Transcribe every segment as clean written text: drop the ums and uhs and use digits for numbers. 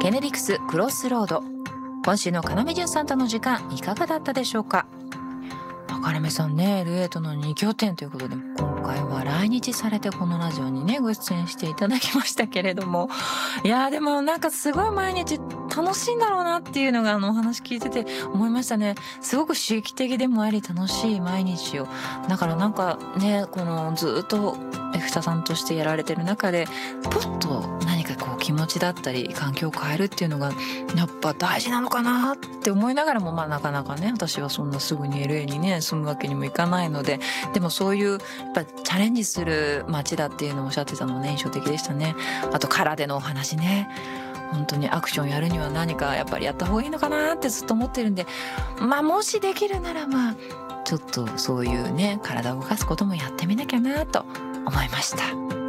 ケネディクスクロスロード、今週の要潤さんとの時間いかがだったでしょうか。要さんね、LA との2拠点ということで、今回は来日されてこのラジオにねご出演していただきましたけれども、いやでもなんかすごい毎日楽しいんだろうなっていうのがお話聞いてて思いましたね。すごく刺激的でもあり楽しい毎日を、だからなんかね、このずっとエクタさんとしてやられてる中でポッと何かこう気持ちだったり環境を変えるっていうのがやっぱ大事なのかなって思いながらも、なかなかね、私はそんなすぐに LA にね住むわけにもいかないので、でもそういうやっぱチャレンジする街だっていうのをおっしゃってたのね、印象的でしたね。あと空でのお話ね、本当にアクションやるには何かやっぱりやった方がいいのかなってずっと思ってるんで、もしできるならちょっとそういうね体を動かすこともやってみなきゃなと思いました。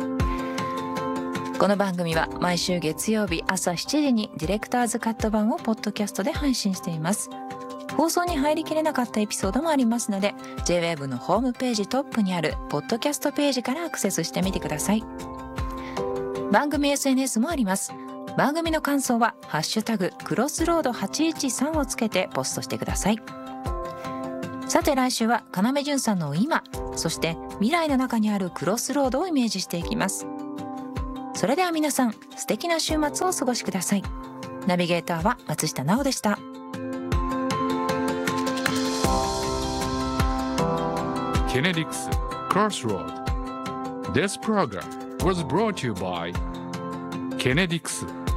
この番組は毎週月曜日朝7時にディレクターズカット版をポッドキャストで配信しています。放送に入りきれなかったエピソードもありますので、 JWAVE のホームページトップにあるポッドキャストページからアクセスしてみてください。番組 SNS もあります。番組の感想はハッシュタグクロスロード813をつけてポストしてください。さて来週は要潤さんの今、そして未来の中にあるクロスロードをイメージしていきます。それでは皆さん、素敵な週末をお過ごしください。ナビゲーターは松下奈緒でした。 Kinetics Crossroad. This program was brought to you by Kinetics